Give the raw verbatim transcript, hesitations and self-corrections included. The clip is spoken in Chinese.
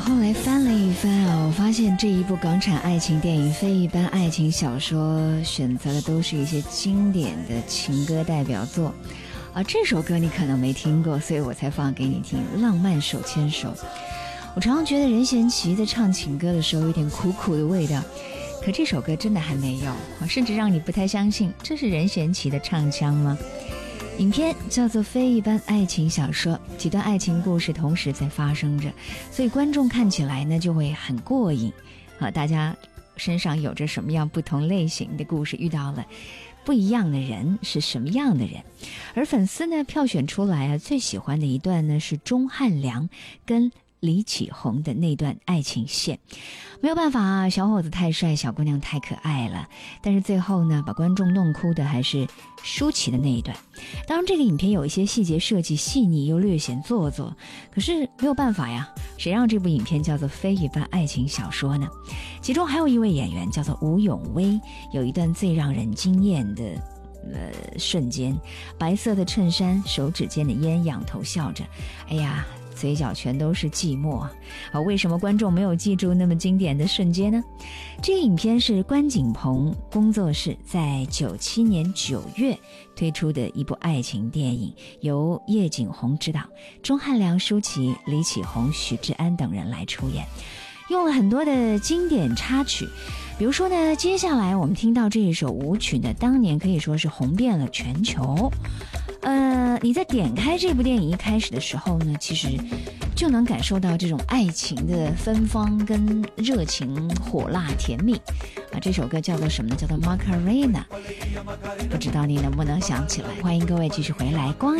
后来翻了一翻啊，我发现这一部港产爱情电影《非一般爱情小说》选择的都是一些经典的情歌代表作啊。这首歌你可能没听过，所以我才放给你听，《浪漫手牵手》。我常常觉得任贤齐在唱情歌的时候有点苦苦的味道，可这首歌真的还没有，甚至让你不太相信这是任贤齐的唱腔吗？影片叫做《非一般爱情小说》，几段爱情故事同时在发生着，所以观众看起来呢就会很过瘾啊！大家身上有着什么样不同类型的故事，遇到了不一样的人是什么样的人，而粉丝呢票选出来啊，最喜欢的一段呢是钟汉良跟李启红的那段爱情线。没有办法啊，小伙子太帅，小姑娘太可爱了，但是最后呢把观众弄哭的还是舒淇的那一段。当然这个影片有一些细节设计细腻又略显做作，可是没有办法呀，谁让这部影片叫做非一般爱情小说呢？其中还有一位演员叫做吴永威，有一段最让人惊艳的呃瞬间，白色的衬衫，手指间的烟，仰头笑着，哎呀嘴角全都是寂寞啊！为什么观众没有记住那么经典的瞬间呢？这个影片是关锦鹏工作室在九七年九月推出的一部爱情电影，由叶景洪执导，钟汉良、舒淇、李启红、许志安等人来出演，用了很多的经典插曲。比如说呢，接下来我们听到这一首舞曲呢，当年可以说是红遍了全球。呃，你在点开这部电影一开始的时候呢，其实就能感受到这种爱情的芬芳跟热情火辣甜蜜啊。这首歌叫做什么呢？叫做 Macarena， 不知道你能不能想起来？欢迎各位继续回来光